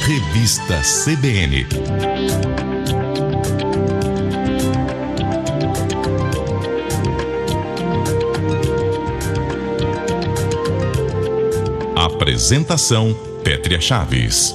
Revista CBN. Apresentação: Pétria Chaves.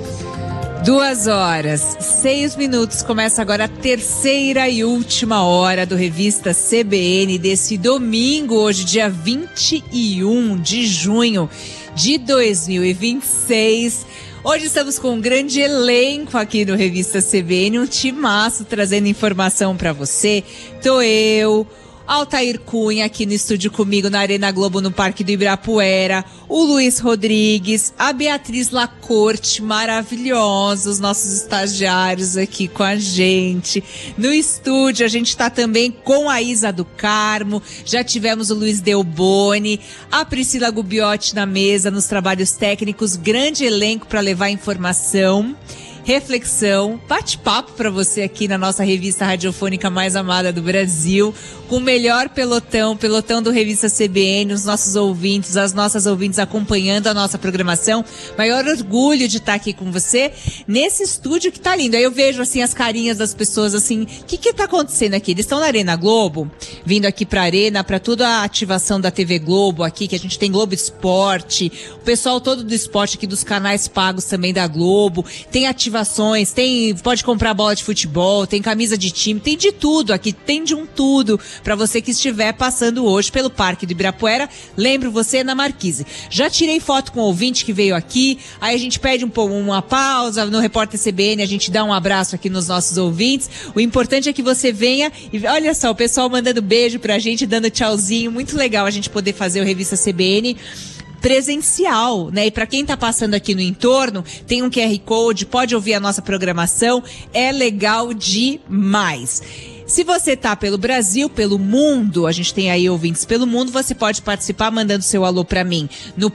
2h06. Começa agora a terceira e última hora do Revista CBN desse domingo, hoje dia 21 de junho de 2026. Hoje estamos com um grande elenco aqui no Revista CBN, um timaço trazendo informação para você. Tô eu, Altair Cunha aqui no estúdio comigo na Arena Globo, no Parque do Ibirapuera, o Luiz Rodrigues, a Beatriz Lacorte, maravilhosos, nossos estagiários aqui com a gente. No estúdio a gente tá também com a Isa do Carmo, já tivemos o Luiz Delboni, a Priscila Gubiotti na mesa, nos trabalhos técnicos, grande elenco para levar informação, reflexão, bate-papo para você aqui na nossa revista radiofônica mais amada do Brasil, com o melhor pelotão do Revista CBN, os nossos ouvintes, as nossas ouvintes acompanhando a nossa programação. Maior orgulho de estar aqui com você nesse estúdio que tá lindo. Aí eu vejo assim as carinhas das pessoas assim, o que tá acontecendo aqui? Eles estão na Arena Globo, vindo aqui pra Arena, pra toda a ativação da TV Globo aqui, que a gente tem Globo Esporte, o pessoal todo do esporte aqui, dos canais pagos também da Globo, tem ativações, pode comprar bola de futebol, tem camisa de time, tem de tudo aqui, tem de um tudo para você que estiver passando hoje pelo Parque do Ibirapuera. Lembro você, na Marquise. Já tirei foto com o ouvinte que veio aqui, aí a gente pede uma pausa no Repórter CBN, a gente dá um abraço aqui nos nossos ouvintes. O importante é que você venha e olha só, o pessoal mandando beijo pra gente, dando tchauzinho, muito legal a gente poder fazer o Revista CBN presencial, né? E para quem tá passando aqui no entorno, tem um QR Code, pode ouvir a nossa programação, é legal demais. Se você tá pelo Brasil, pelo mundo, a gente tem aí ouvintes pelo mundo, você pode participar mandando seu alô pra mim no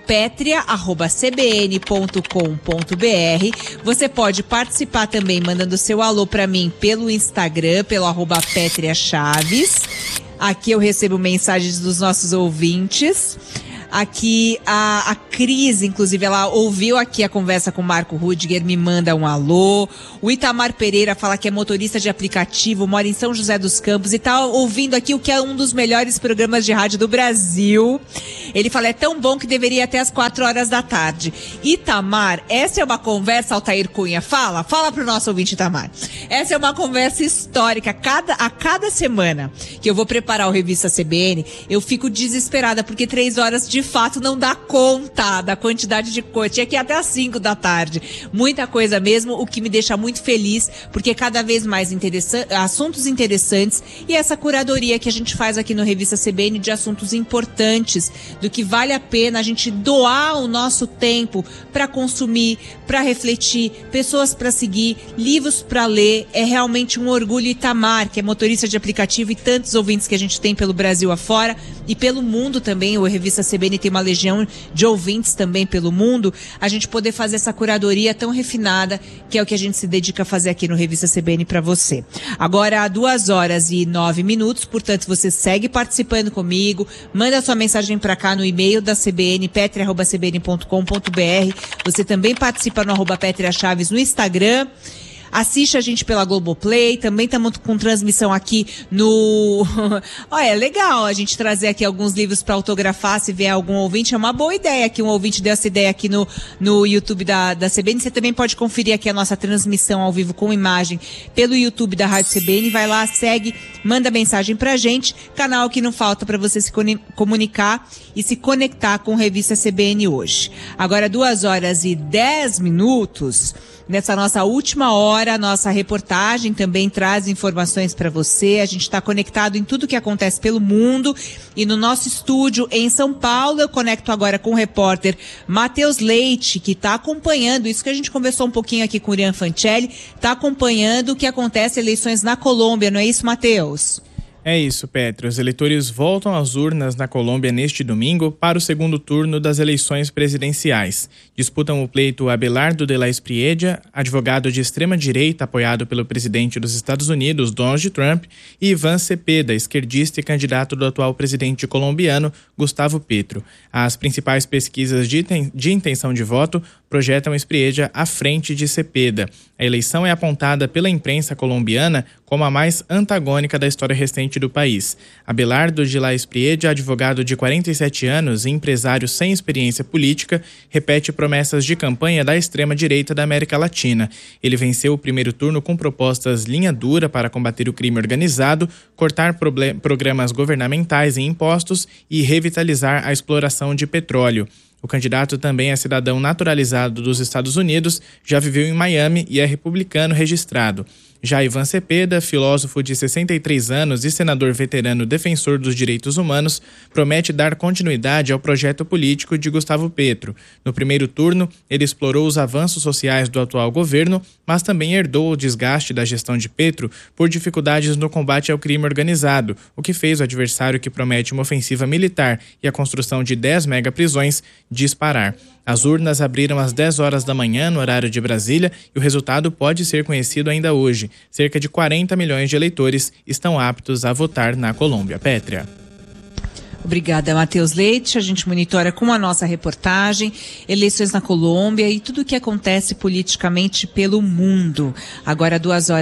petria@cbn.com.br. Você pode participar também mandando seu alô pra mim pelo Instagram, pelo @petriachaves. Aqui eu recebo mensagens dos nossos ouvintes. Aqui a Cris, inclusive, ela ouviu aqui a conversa com o Marco Rudiger, me manda um alô. O Itamar Pereira fala que é motorista de aplicativo, mora em São José dos Campos e tá ouvindo aqui o que é um dos melhores programas de rádio do Brasil. Ele fala, é tão bom que deveria até às 4h da tarde. Itamar, essa é uma conversa, Altair Cunha, fala pro nosso ouvinte Itamar. Essa é uma conversa histórica. A cada semana que eu vou preparar o Revista CBN, eu fico desesperada, porque 3 horas de fato não dá conta da quantidade de coisa. Tinha que ir até às 5 da tarde. Muita coisa mesmo, o que me deixa muito feliz, porque cada vez mais assuntos interessantes, e essa curadoria que a gente faz aqui no Revista CBN de assuntos importantes, do que vale a pena a gente doar o nosso tempo para consumir, para refletir, pessoas para seguir, livros para ler. É realmente um orgulho. Itamar, que é motorista de aplicativo, e tantos ouvintes que a gente tem pelo Brasil afora e pelo mundo também. O Revista CBN tem uma legião de ouvintes também pelo mundo, a gente poder fazer essa curadoria tão refinada, que é o que a gente se dedica a fazer aqui no Revista CBN para você. Agora, 2h09, portanto, você segue participando comigo, manda sua mensagem para cá no e-mail da CBN, petria@cbn.com.br. Você também participa no @petriachaves no Instagram. Assiste a gente pela Globoplay, também estamos com transmissão aqui no... é legal a gente trazer aqui alguns livros para autografar, se vier algum ouvinte, é uma boa ideia que um ouvinte deu essa ideia aqui no YouTube da CBN. Você também pode conferir aqui a nossa transmissão ao vivo com imagem pelo YouTube da Rádio CBN, vai lá, segue, manda mensagem pra gente, canal que não falta para você se comunicar e se conectar com a Revista CBN hoje. Agora, 2h10, nessa nossa última hora, nossa reportagem também traz informações para você. A gente está conectado em tudo que acontece pelo mundo. E no nosso estúdio em São Paulo, eu conecto agora com o repórter Matheus Leite, que está acompanhando isso que a gente conversou um pouquinho aqui com o Urian Fancelli, está acompanhando o que acontece eleições na Colômbia, não é isso, Matheus? É isso, Petro. Os eleitores voltam às urnas na Colômbia neste domingo para o segundo turno das eleições presidenciais. Disputam o pleito Abelardo de la Espriella, advogado de extrema-direita apoiado pelo presidente dos Estados Unidos, Donald Trump, e Iván Cepeda, esquerdista e candidato do atual presidente colombiano, Gustavo Petro. As principais pesquisas de intenção de voto projetam Espriella à frente de Cepeda. A eleição é apontada pela imprensa colombiana como a mais antagônica da história recente do país. Abelardo de la Espriella, advogado de 47 anos e empresário sem experiência política, repete promessas de campanha da extrema-direita da América Latina. Ele venceu o primeiro turno com propostas linha dura para combater o crime organizado, cortar programas governamentais e impostos e revitalizar a exploração de petróleo. O candidato também é cidadão naturalizado dos Estados Unidos, já viveu em Miami e é republicano registrado. Já Ivan Cepeda, filósofo de 63 anos e senador veterano defensor dos direitos humanos, promete dar continuidade ao projeto político de Gustavo Petro. No primeiro turno, ele explorou os avanços sociais do atual governo, mas também herdou o desgaste da gestão de Petro por dificuldades no combate ao crime organizado, o que fez o adversário que promete uma ofensiva militar e a construção de 10 megaprisões disparar. As urnas abriram às 10 horas da manhã, no horário de Brasília, e o resultado pode ser conhecido ainda hoje. Cerca de 40 milhões de eleitores estão aptos a votar na Colômbia. Pétria. Obrigada, Matheus Leite. A gente monitora com a nossa reportagem eleições na Colômbia e tudo o que acontece politicamente pelo mundo. Agora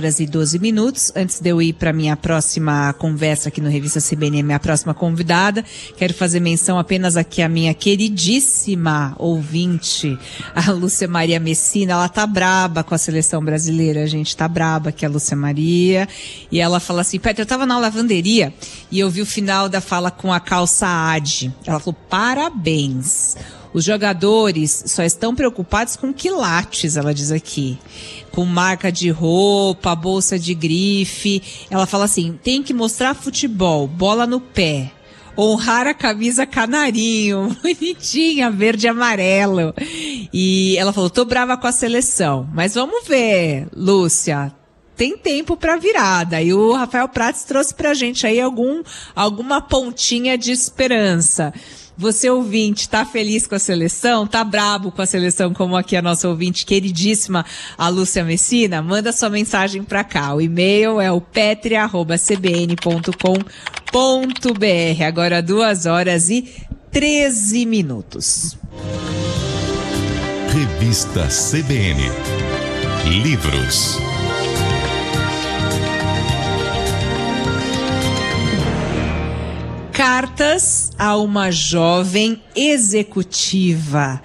2h12. Antes de eu ir para minha próxima conversa aqui no Revista CBN, minha próxima convidada, quero fazer menção apenas aqui à minha queridíssima ouvinte, a Lúcia Maria Messina. Ela tá braba com a seleção brasileira, a gente tá braba aqui, a Lúcia Maria. E ela fala assim: Petra, eu tava na lavanderia e eu vi o final da fala com a Calça Saad. Ela falou: parabéns. Os jogadores só estão preocupados com quilates, ela diz aqui. Com marca de roupa, bolsa de grife. Ela fala assim: tem que mostrar futebol, bola no pé. Honrar a camisa canarinho, bonitinha, verde e amarelo. E ela falou: tô brava com a seleção. Mas vamos ver, Lúcia. Tem tempo para virada. E o Rafael Prats trouxe pra gente aí alguma pontinha de esperança. Você, ouvinte, tá feliz com a seleção? Tá brabo com a seleção, como aqui a nossa ouvinte queridíssima, a Lúcia Messina? Manda sua mensagem pra cá. O e-mail é o petria@cbn.com.br. Agora 2h13. Revista CBN. Livros. Cartas a uma jovem executiva.